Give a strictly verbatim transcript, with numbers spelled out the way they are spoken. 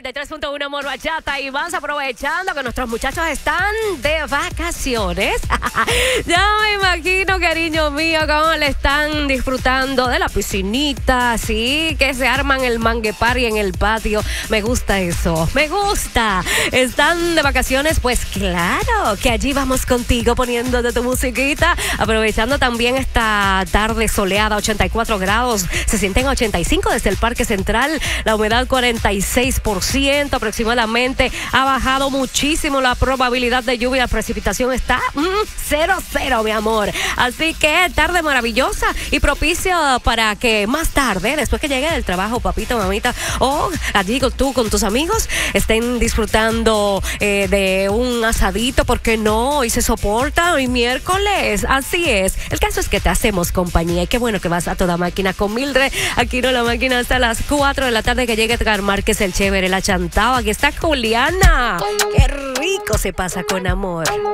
noventa y tres punto uno Amor Bachata y vas aprovechando que nuestros muchachos están de vacaciones. Ya me imagino, cariño mío, cómo le están disfrutando de la piscinita, sí, que se arman el mangue party en el patio. Me gusta eso, me gusta. Están de vacaciones, pues claro, que allí vamos contigo poniéndote tu musiquita, aprovechando también esta tarde soleada, ochenta y cuatro grados, se sienten ochenta y cinco desde el Parque Central, la humedad cuarenta y seis por ciento aproximadamente, ha bajado muchísimo la probabilidad de lluvia, la precipitación está mm, cero cero, mi amor, así que tarde maravillosa y propicia para que más tarde, después que llegue del trabajo, papito, mamita, o allí con tú con tus amigos, estén disfrutando eh, de un asadito, ¿por qué no? Hoy se soporta, hoy miércoles, así es, el caso es que te hacemos compañía y qué bueno que vas a toda máquina con Mildred, aquí no la máquina hasta las cuatro de la tarde que llegue Edgar Márquez, el chévere, la chantao, aquí está Juliana, qué rico se pasa con amor.